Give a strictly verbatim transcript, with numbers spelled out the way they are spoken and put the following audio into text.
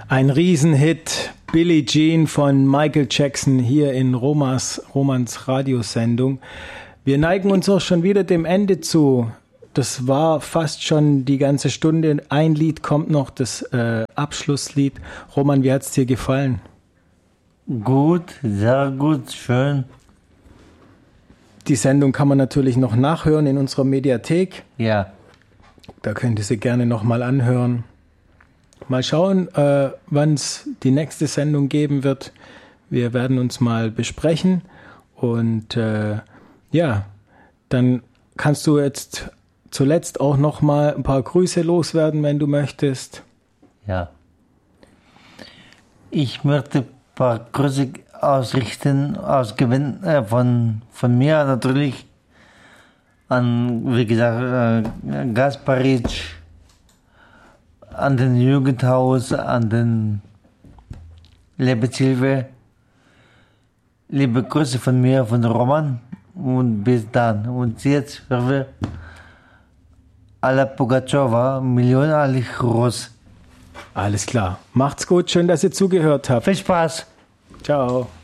Ein Riesenhit, Billie Jean von Michael Jackson hier in Romas, Romans Radiosendung. Wir neigen uns auch schon wieder dem Ende zu. Das war fast schon die ganze Stunde. Ein Lied kommt noch, das äh, Abschlusslied. Roman, wie hat es dir gefallen? Gut, sehr gut, schön. Die Sendung kann man natürlich noch nachhören in unserer Mediathek. Ja. Da könnt ihr sie gerne nochmal anhören. Mal schauen, äh, wann es die nächste Sendung geben wird. Wir werden uns mal besprechen. Und äh, ja, dann kannst du jetzt zuletzt auch nochmal ein paar Grüße loswerden, wenn du möchtest. Ja. Ich möchte ein paar Grüße ausrichten, ausgewenden, äh, von, von mir natürlich an, wie gesagt, äh, Gasparitsch, an den Jugendhaus, an den Lebenshilfe. Liebe Grüße von mir, von Roman, und bis dann. Und jetzt hören wir Alla Pugatschowa, Million Alich Ros. Alles klar. Macht's gut, schön, dass ihr zugehört habt. Viel Spaß. Ciao.